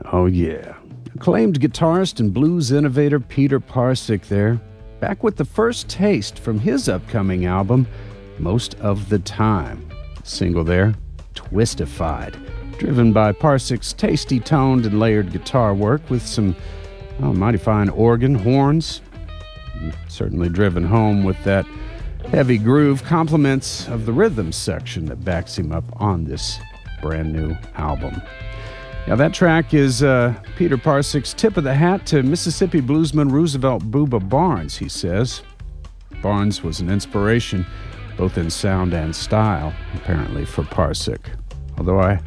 Oh yeah. Acclaimed guitarist and blues innovator Peter Parcek there, back with the first taste from his upcoming album, Most of the Time. Single there, Twistified, driven by Parcek's tasty toned and layered guitar work with some mighty fine organ, horns, certainly driven home with that heavy groove, compliments of the rhythm section that backs him up on this brand new album. Now that track is Peter Parcek's tip of the hat to Mississippi bluesman Roosevelt Booba Barnes, he says. Barnes was an inspiration both in sound and style, apparently, for Parcek. Although I'm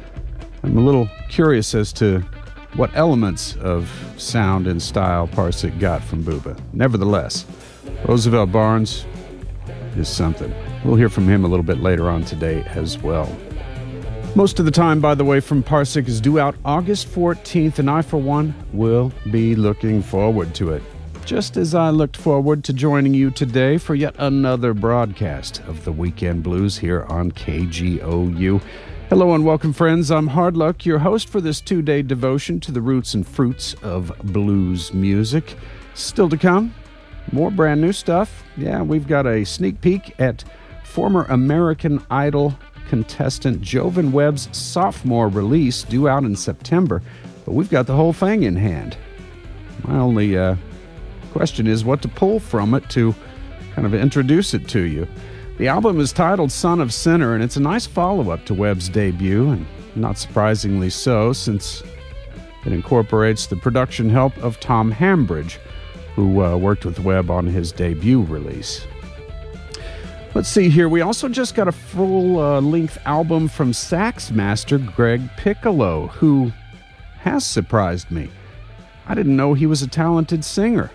a little curious as to what elements of sound and style Parcek got from Booba. Nevertheless, Roosevelt Barnes is something. We'll hear from him a little bit later on today as well. Most of the Time, by the way, from Parcek is due out August 14th, and I, for one, will be looking forward to it. Just as I looked forward to joining you today for yet another broadcast of the Weekend Blues here on KGOU. Hello and welcome, friends. I'm Hard Luck, your host for this two-day devotion to the roots and fruits of blues music. Still to come, more brand new stuff. Yeah, we've got a sneak peek at former American Idol contestant Jovan Webb's sophomore release due out in September, but we've got the whole thing in hand. My only question is what to pull from it to kind of introduce it to you. The album is titled Son of Sinner, and it's a nice follow-up to Webb's debut, and not surprisingly so, since it incorporates the production help of Tom Hambridge, who worked with Webb on his debut release. Let's see here. We also just got a full-length album from sax master Greg Piccolo, who has surprised me. I didn't know he was a talented singer.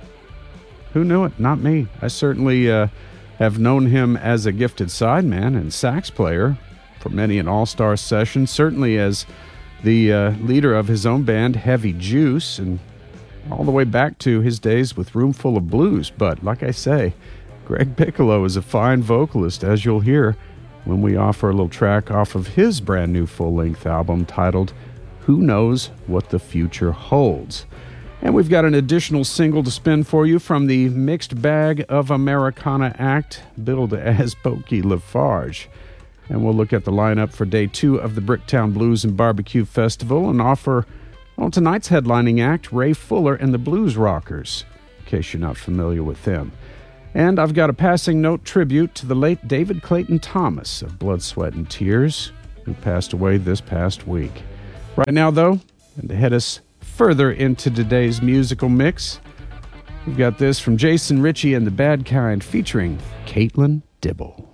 Who knew it? Not me. I certainly have known him as a gifted sideman and sax player for many an all-star session, certainly as the leader of his own band, Heavy Juice, and all the way back to his days with Roomful of Blues. But like I say, Greg Piccolo is a fine vocalist, as you'll hear when we offer a little track off of his brand new full-length album titled Who Knows What the Future Holds. And we've got an additional single to spin for you from the Mixed Bag of Americana act, billed as Pokey Lafarge. And we'll look at the lineup for Day 2 of the Bricktown Blues and Barbecue Festival and offer tonight's headlining act, Ray Fuller and the Blues Rockers, in case you're not familiar with them. And I've got a passing note tribute to the late David Clayton Thomas of Blood, Sweat, and Tears, who passed away this past week. Right now, though, and to head us further into today's musical mix, we've got this from Jason Ritchie and the Bad Kind featuring Caitlin Dibble.